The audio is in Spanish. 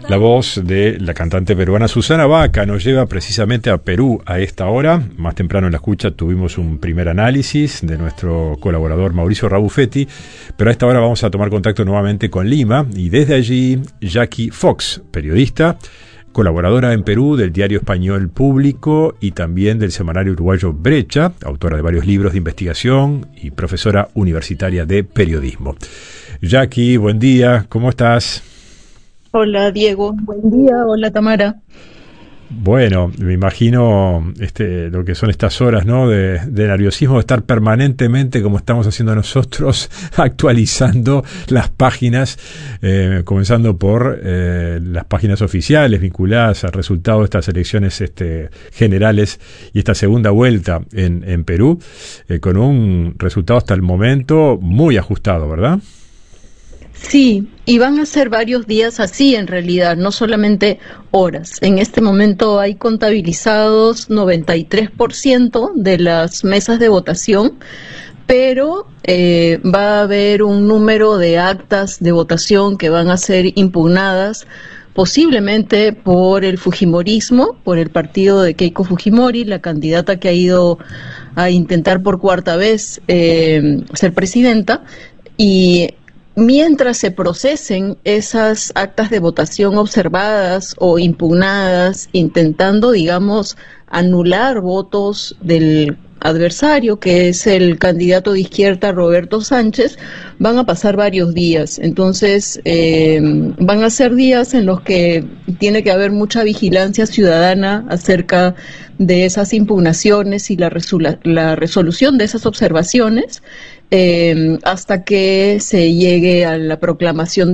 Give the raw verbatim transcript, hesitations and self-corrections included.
La voz de la cantante peruana Susana Baca nos lleva precisamente a Perú a esta hora. Más temprano en la escucha tuvimos un primer análisis de nuestro colaborador Mauricio Rabufetti, pero a esta hora vamos a tomar contacto nuevamente con Lima y desde allí Jackie Fox, periodista, colaboradora en Perú del diario español Público y también del semanario uruguayo Brecha, autora de varios libros de investigación y profesora universitaria de periodismo. Jackie, buen día, ¿cómo estás? Hola Diego, buen día, hola Tamara. Bueno, me imagino este, lo que son estas horas, ¿no? De, de nerviosismo, de estar permanentemente, como estamos haciendo nosotros, actualizando las páginas, eh, comenzando por eh, las páginas oficiales vinculadas al resultado de estas elecciones este, generales y esta segunda vuelta en, en Perú, eh, con un resultado hasta el momento muy ajustado, ¿verdad? Sí, y van a ser varios días así en realidad, no solamente horas. En este momento hay contabilizados noventa y tres por ciento de las mesas de votación, pero eh, va a haber un número de actas de votación que van a ser impugnadas posiblemente por el fujimorismo, por el partido de Keiko Fujimori, la candidata que ha ido a intentar por cuarta vez eh, ser presidenta, y mientras se procesen esas actas de votación observadas o impugnadas, intentando, digamos, anular votos del adversario, que es el candidato de izquierda Roberto Sánchez, van a pasar varios días. Entonces, eh, van a ser días en los que tiene que haber mucha vigilancia ciudadana acerca de esas impugnaciones y la, resolu- la resolución de esas observaciones, eh, hasta que se llegue a la proclamación